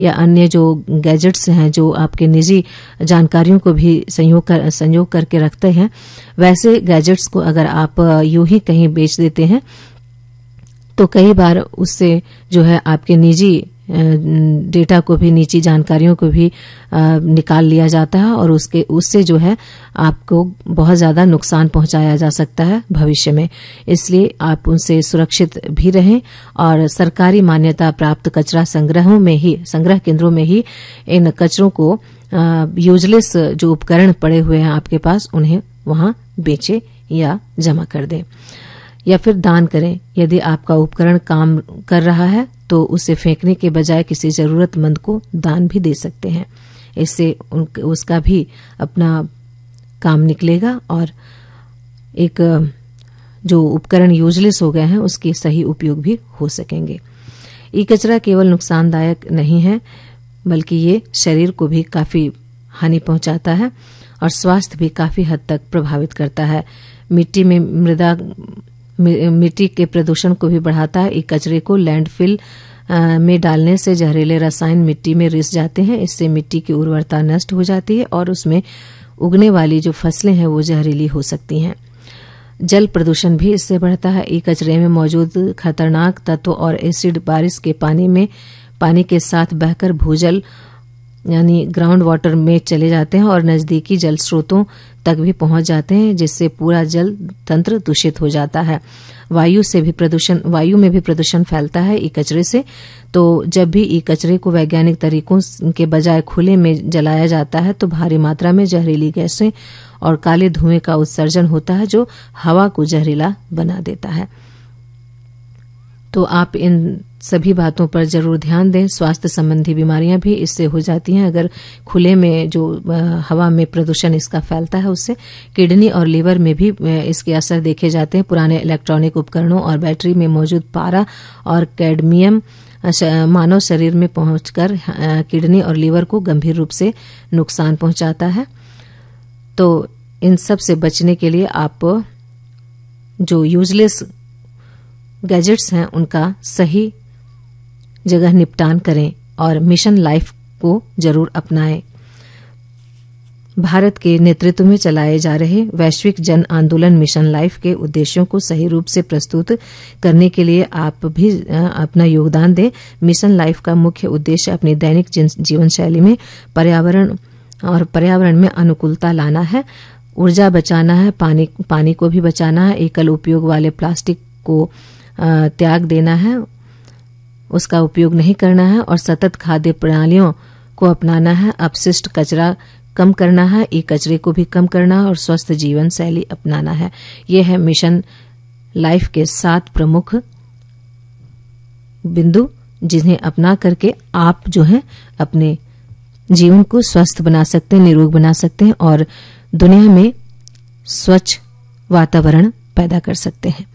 या अन्य जो गैजेट्स हैं जो आपके निजी जानकारियों को भी संयोग करके रखते हैं, वैसे गैजेट्स को अगर आप यूं ही कहीं बेच देते हैं तो कई बार उससे जो है आपके निजी डेटा को भी, निजी जानकारियों को भी निकाल लिया जाता है और उससे जो है आपको बहुत ज्यादा नुकसान पहुंचाया जा सकता है भविष्य में। इसलिए आप उनसे सुरक्षित भी रहें और सरकारी मान्यता प्राप्त कचरा संग्रह केंद्रों में ही इन कचरों को यूजलेस जो उपकरण पड़े हुए हैं आपके पास, उन्हें वहां बेचें या जमा कर दें या फिर दान करें। यदि आपका उपकरण काम कर रहा है तो उसे फेंकने के बजाय किसी जरूरतमंद को दान भी दे सकते हैं। इससे उसका भी अपना काम निकलेगा और एक जो उपकरण यूजलेस हो गए हैं उसके सही उपयोग भी हो सकेंगे। ई कचरा केवल नुकसानदायक नहीं है बल्कि ये शरीर को भी काफी हानि पहुंचाता है और स्वास्थ्य भी काफी हद तक प्रभावित करता है। मिट्टी के प्रदूषण को भी बढ़ाता है। ई कचरे को लैंडफिल में डालने से जहरीले रसायन मिट्टी में रिस जाते हैं। इससे मिट्टी की उर्वरता नष्ट हो जाती है और उसमें उगने वाली जो फसलें हैं वो जहरीली हो सकती हैं। जल प्रदूषण भी इससे बढ़ता है। ई कचरे में मौजूद खतरनाक तत्व और एसिड बारिश के पानी के साथ बहकर भूजल यानी ग्राउंड वाटर में चले जाते हैं और नजदीकी जल स्रोतों तक भी पहुंच जाते हैं, जिससे पूरा जल तंत्र दूषित हो जाता है। वायु में भी प्रदूषण फैलता है ई कचरे से। तो जब भी ई कचरे को वैज्ञानिक तरीकों के बजाय खुले में जलाया जाता है तो भारी मात्रा में जहरीली गैसें और काले धुएं का उत्सर्जन होता है जो हवा को जहरीला बना देता है। तो आप इन सभी बातों पर जरूर ध्यान दें। स्वास्थ्य संबंधी बीमारियां भी इससे हो जाती हैं अगर खुले में जो हवा में प्रदूषण इसका फैलता है उससे। किडनी और लीवर में भी इसके असर देखे जाते हैं। पुराने इलेक्ट्रॉनिक उपकरणों और बैटरी में मौजूद पारा और कैडमियम मानव शरीर में पहुंचकर किडनी और लीवर को गंभीर रूप से नुकसान पहुंचाता है। तो इन सब से बचने के लिए आप जो यूजलेस गैजेट्स हैं उनका सही जगह निपटान करें और मिशन लाइफ को जरूर अपनाएं। भारत के नेतृत्व में चलाए जा रहे वैश्विक जन आंदोलन मिशन लाइफ के उद्देश्यों को सही रूप से प्रस्तुत करने के लिए आप भी अपना योगदान दें। मिशन लाइफ का मुख्य उद्देश्य अपनी दैनिक जीवन शैली में पर्यावरण में अनुकूलता लाना है, ऊर्जा बचाना है, पानी को भी बचाना है, एकल उपयोग वाले प्लास्टिक को त्याग देना है, उसका उपयोग नहीं करना है और सतत खाद्य प्रणालियों को अपनाना है, अपशिष्ट कचरा कम करना है, ई कचरे को भी कम करना है और स्वस्थ जीवन शैली अपनाना है। ये है मिशन लाइफ के 7 प्रमुख बिंदु जिन्हें अपना करके आप जो है अपने जीवन को स्वस्थ बना सकते हैं, निरोग बना सकते हैं और दुनिया में स्वच्छ वातावरण पैदा कर सकते हैं।